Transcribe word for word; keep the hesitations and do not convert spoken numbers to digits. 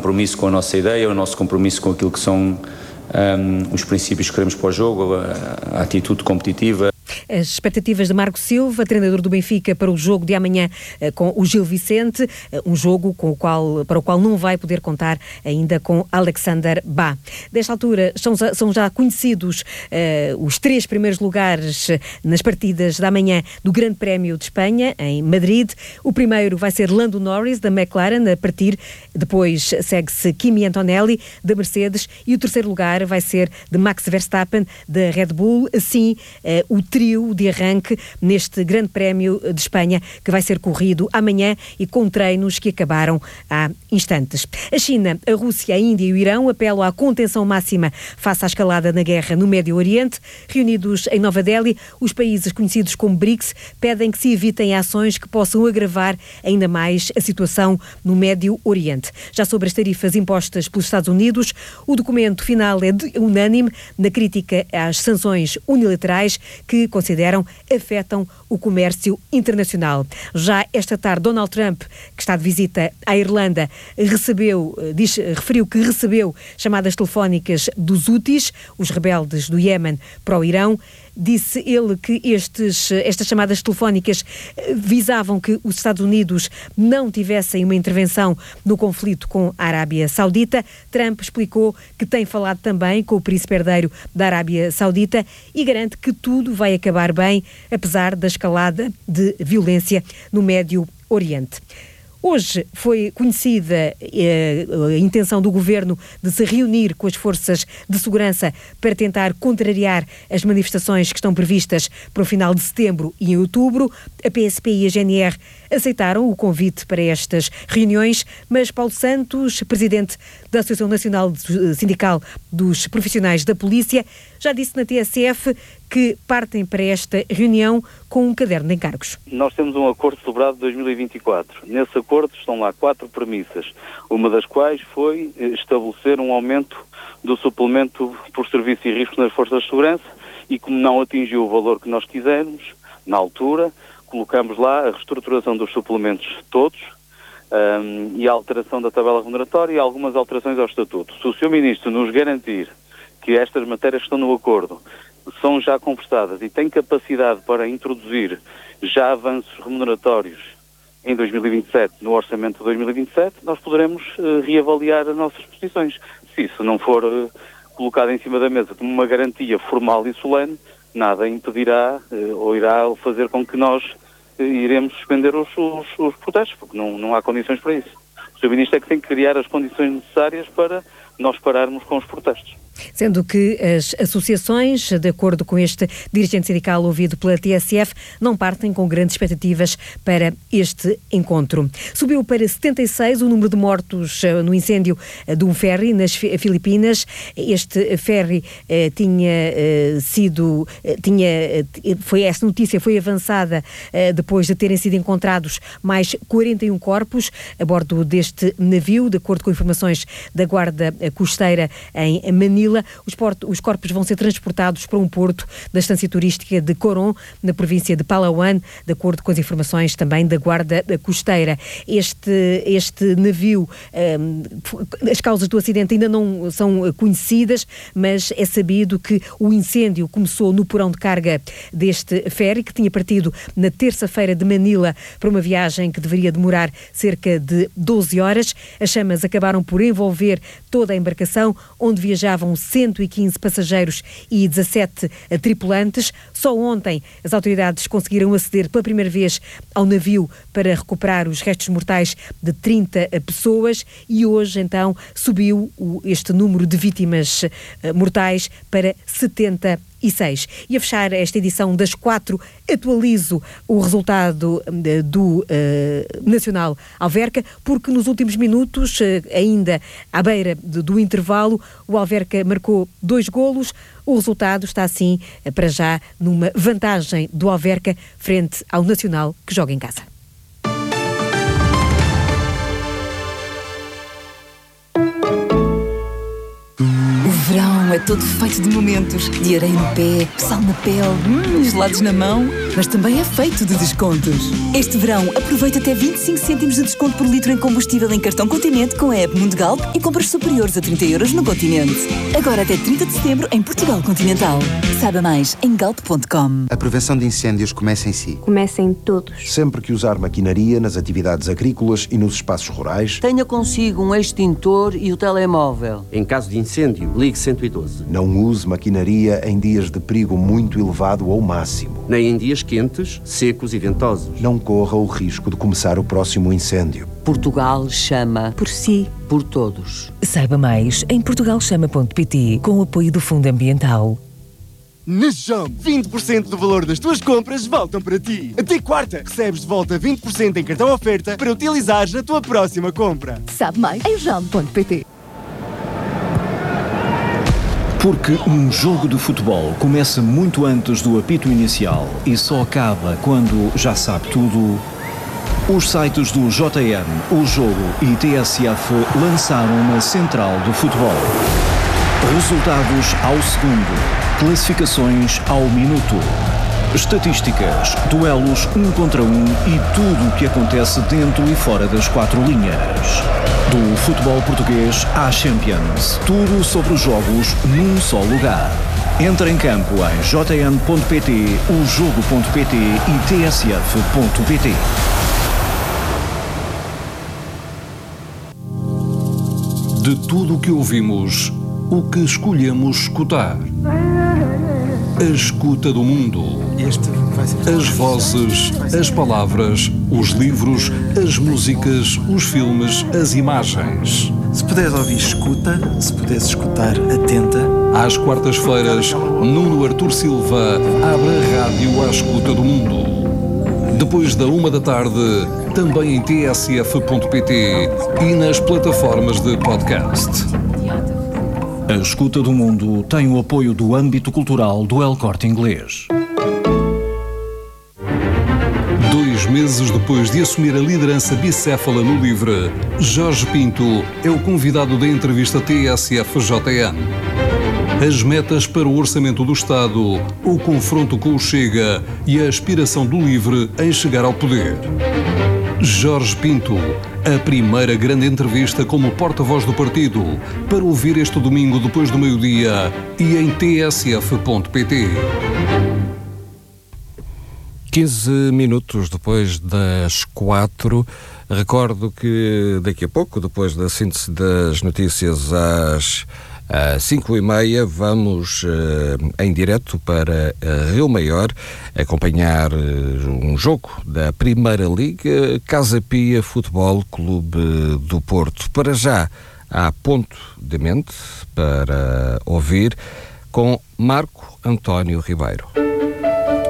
compromisso com a nossa ideia, o nosso compromisso com aquilo que são um, os princípios que queremos para o jogo, a, a atitude competitiva. As expectativas de Marco Silva, treinador do Benfica, para o jogo de amanhã eh, com o Gil Vicente, eh, um jogo com o qual, para o qual não vai poder contar ainda com Alexander Bá. Desta altura são, são já conhecidos eh, os três primeiros lugares nas partidas da manhã do Grande Prémio de Espanha, em Madrid. O primeiro vai ser Lando Norris, da McLaren, a partir, depois segue-se Kimi Antonelli, da Mercedes, e o terceiro lugar vai ser de Max Verstappen, da Red Bull. Assim, eh, o trio de arranque neste Grande Prémio de Espanha, que vai ser corrido amanhã e com treinos que acabaram há instantes. A China, a Rússia, a Índia e o Irão apelam à contenção máxima face à escalada na guerra no Médio Oriente. Reunidos em Nova Delhi, os países conhecidos como BRICS pedem que se evitem ações que possam agravar ainda mais a situação no Médio Oriente. Já sobre as tarifas impostas pelos Estados Unidos, o documento final é unânime na crítica às sanções unilaterais que consideram afetam o comércio internacional. Já esta tarde, Donald Trump, que está de visita à Irlanda, recebeu, diz, referiu que recebeu chamadas telefónicas dos Houthis, os rebeldes do Iémen, para o Irão. Disse ele que estes, estas chamadas telefónicas visavam que os Estados Unidos não tivessem uma intervenção no conflito com a Arábia Saudita. Trump explicou que tem falado também com o príncipe herdeiro da Arábia Saudita e garante que tudo vai acabar bem, apesar da escalada de violência no Médio Oriente. Hoje foi conhecida eh, a intenção do Governo de se reunir com as forças de segurança para tentar contrariar as manifestações que estão previstas para o final de setembro e em outubro. A P S P e a G N R aceitaram o convite para estas reuniões, mas Paulo Santos, presidente da Associação Nacional Sindical dos Profissionais da Polícia, já disse na T S F que partem para esta reunião com um caderno de encargos. Nós temos um acordo celebrado de dois mil e vinte e quatro. Nesse acordo estão lá quatro premissas, uma das quais foi estabelecer um aumento do suplemento por serviço e risco nas forças de segurança e, como não atingiu o valor que nós quisemos, na altura, colocamos lá a reestruturação dos suplementos todos um, e a alteração da tabela remuneratória e algumas alterações ao estatuto. Se o senhor Ministro nos garantir que estas matérias que estão no acordo são já conversadas e têm capacidade para introduzir já avanços remuneratórios em dois mil e vinte e sete, no orçamento de dois mil e vinte e sete, nós poderemos uh, reavaliar as nossas posições. Se isso não for uh, colocado em cima da mesa como uma garantia formal e solene, nada impedirá uh, ou irá fazer com que nós uh, iremos suspender os, os, os protestos, porque não, não há condições para isso. O senhor Ministro é que tem que criar as condições necessárias para nós pararmos com os protestos. Sendo que as associações, de acordo com este dirigente sindical ouvido pela T S F, não partem com grandes expectativas para este encontro. Subiu para setenta e seis o número de mortos no incêndio de um ferry nas Filipinas. Este ferry eh, tinha eh, sido, eh, tinha, foi, essa notícia foi avançada eh, depois de terem sido encontrados mais quarenta e um corpos a bordo deste navio, de acordo com informações da Guarda Costeira em Manila. Os, portos, os corpos vão ser transportados para um porto da estância turística de Coron, na província de Palawan, de acordo com as informações também da Guarda Costeira. Este, este navio, um, as causas do acidente ainda não são conhecidas, mas é sabido que o incêndio começou no porão de carga deste ferry, que tinha partido na terça-feira de Manila para uma viagem que deveria demorar cerca de doze horas. As chamas acabaram por envolver toda a embarcação, onde viajavam cento e quinze passageiros e dezassete tripulantes. Só ontem as autoridades conseguiram aceder pela primeira vez ao navio para recuperar os restos mortais de trinta pessoas e hoje então subiu este número de vítimas mortais para setenta e seis. E a fechar esta edição das quatro, atualizo o resultado do uh, Nacional Alverca, porque nos últimos minutos, uh, ainda à beira de, do intervalo, o Alverca marcou dois golos. O resultado está assim, uh, para já, numa vantagem do Alverca frente ao Nacional, que joga em casa. verão é todo feito de momentos. De areia no pé, sal na pele, hum, gelados na mão. Mas também é feito de descontos. Este verão, aproveita até vinte e cinco cêntimos de desconto por litro em combustível em cartão Continente com a app Mundo Galp e compras superiores a trinta euros no Continente. Agora até trinta de setembro em Portugal Continental. Saiba mais em galp ponto com. A prevenção de incêndios começa em si. Começa em todos. Sempre que usar maquinaria nas atividades agrícolas e nos espaços rurais, tenha consigo um extintor e o telemóvel. Em caso de incêndio, ligue cento e doze. Não use maquinaria em dias de perigo muito elevado ou máximo. Nem em dias quentes, secos e ventosos. Não corra o risco de começar o próximo incêndio. Portugal chama por si, por todos. Saiba mais em portugal chama ponto pt com o apoio do Fundo Ambiental. Na Jump, vinte por cento do valor das tuas compras voltam para ti. Até quarta, recebes de volta vinte por cento em cartão oferta para utilizares na tua próxima compra. Sabe mais em jump ponto pt. Porque um jogo de futebol começa muito antes do apito inicial e só acaba quando já sabe tudo, os sites do J N, O Jogo e T S F lançaram uma central do futebol. Resultados ao segundo, classificações ao minuto, estatísticas, duelos um contra um e tudo o que acontece dentro e fora das quatro linhas. Do futebol português à Champions, tudo sobre os jogos num só lugar. Entre em campo em j n ponto p t, o jogo ponto p t e t s f ponto p t. De tudo o que ouvimos, o que escolhemos escutar. A escuta do mundo. As vozes, as palavras, os livros, as músicas, os filmes, as imagens. Se puderes ouvir, escuta. Se puderes escutar, atenta. Às quartas-feiras, Nuno Artur Silva abre a rádio à escuta do mundo. Depois da uma da tarde, também em t s f ponto p t e nas plataformas de podcast. A escuta do mundo tem o apoio do âmbito cultural do El Corte Inglês. Dois meses depois de assumir a liderança bicéfala no LIVRE, Jorge Pinto é o convidado da entrevista T S F J N. As metas para o orçamento do Estado, o confronto com o Chega e a aspiração do LIVRE em chegar ao poder. Jorge Pinto, a primeira grande entrevista como porta-voz do partido, para ouvir este domingo depois do meio-dia e em t s f ponto p t. quinze minutos depois das quatro, recordo que daqui a pouco, depois da síntese das notícias às às cinco e meia, vamos uh, em direto para uh, Rio Maior acompanhar uh, um jogo da Primeira Liga, Casa Pia Futebol Clube do Porto. Para já, há ponto de mente para ouvir com Marco António Ribeiro.